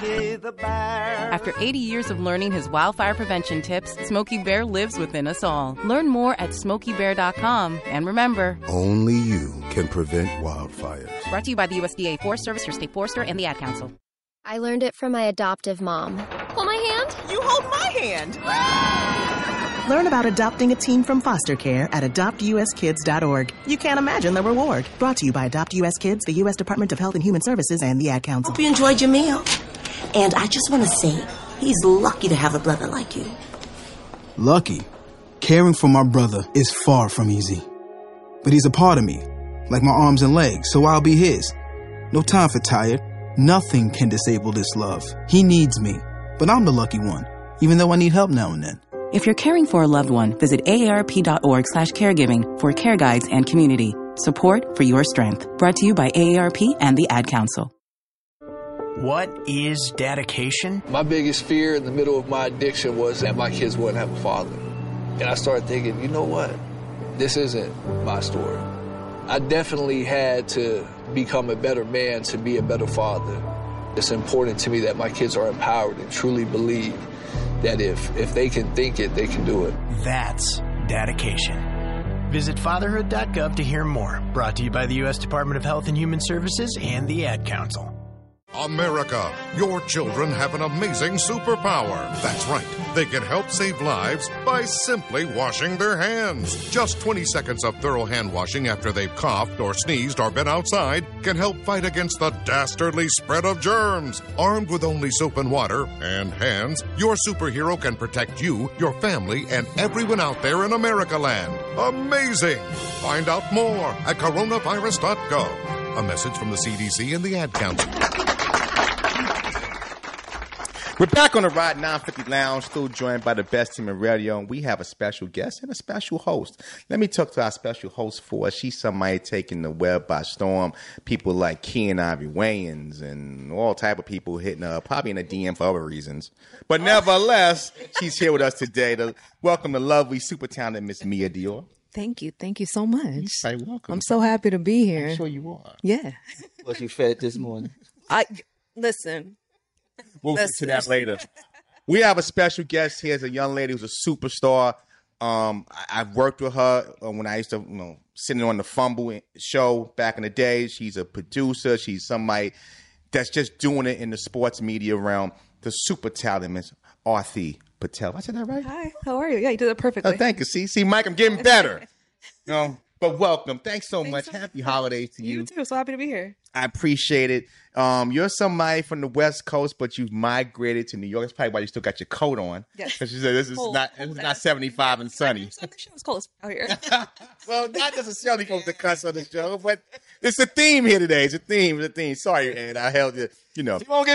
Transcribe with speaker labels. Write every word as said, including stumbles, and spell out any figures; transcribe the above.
Speaker 1: Smokey the Bear.
Speaker 2: After eighty years of learning his wildfire prevention tips, Smokey Bear lives within us all. Learn more at smokey bear dot com. And remember,
Speaker 3: only you can prevent wildfires.
Speaker 2: Brought to you by the U S D A Forest Service, your state forester, and the Ad Council.
Speaker 4: I learned it from my adoptive mom. Hold my hand.
Speaker 5: You hold my hand.
Speaker 6: Learn about adopting a teen from foster care at adopt u s kids dot org. You can't imagine the reward. Brought to you by Adopt U S Kids, the U S Department of Health and Human Services, and the Ad Council.
Speaker 7: Hope you enjoyed your meal. And I just want to say, he's lucky to have a brother like you.
Speaker 8: Lucky? Caring for my brother is far from easy. But he's a part of me, like my arms and legs, so I'll be his. No time for tired. Nothing can disable this love. He needs me, but I'm the lucky one, even though I need help now and then.
Speaker 2: If you're caring for a loved one, visit A A R P dot org slash caregiving for care guides and community. Support for your strength. Brought to you by A A R P and the Ad Council.
Speaker 9: What is dedication?
Speaker 10: My biggest fear in the middle of my addiction was that my kids wouldn't have a father. And I started thinking, you know what? This isn't my story. I definitely had to become a better man to be a better father. It's important to me that my kids are empowered and truly believe that if, if they can think it, they can do it.
Speaker 9: That's dedication. Visit fatherhood dot gov to hear more. Brought to you by the U S Department of Health and Human Services and the Ad Council.
Speaker 11: America, your children have an amazing superpower. That's right. They can help save lives by simply washing their hands. Just twenty seconds of thorough hand washing after they've coughed or sneezed or been outside can help fight against the dastardly spread of germs. Armed with only soap and water and hands, your superhero can protect you, your family, and everyone out there in America land. Amazing! Find out more at coronavirus dot gov. A message from the C D C and the Ad Council.
Speaker 12: We're back on the Ride nine fifty Lounge, still joined by the best team in radio, and we have a special guest and a special host. Let me talk to our special host for us. She's somebody taking the web by storm. People like Kean Ivy Wayans and all type of people hitting her, probably in a D M for other reasons. But nevertheless, she's here with us today to welcome the lovely, super talented Miss Mia Dior.
Speaker 13: Thank you. Thank you so much.
Speaker 12: You're very welcome.
Speaker 13: I'm so happy to be here.
Speaker 12: I'm sure you are.
Speaker 13: Yeah.
Speaker 14: Was you fed this morning?
Speaker 13: I listen.
Speaker 12: We'll get to that later. We have a special guest here. It's a young lady who's a superstar. Um, I, I've worked with her uh, when I used to, you know, sitting on the Fumble show back in the day. She's a producer. She's somebody that's just doing it in the sports media realm. The super talented Miss Arthi Patel. I said that right?
Speaker 13: Hi. How are you? Yeah, you did it perfectly.
Speaker 12: Oh, thank you. See, see, Mike, I'm getting better. You know, but welcome. Thanks so
Speaker 13: Thanks
Speaker 12: much.
Speaker 13: so
Speaker 12: Happy
Speaker 13: much.
Speaker 12: holidays to you.
Speaker 13: You too. So happy to be here.
Speaker 12: I appreciate it. Um, you're somebody from the West Coast, but you've migrated to New York. That's probably why you still got your coat on.
Speaker 13: Yes.
Speaker 12: Because you said this is
Speaker 13: Cold.
Speaker 12: not this is not seventy-five and sunny.
Speaker 13: It's cold out here.
Speaker 12: Well, not necessarily from the cuss on the show, but it's a theme here today. It's a theme. It's a theme. Sorry, Ed. I held you. You know. You won't get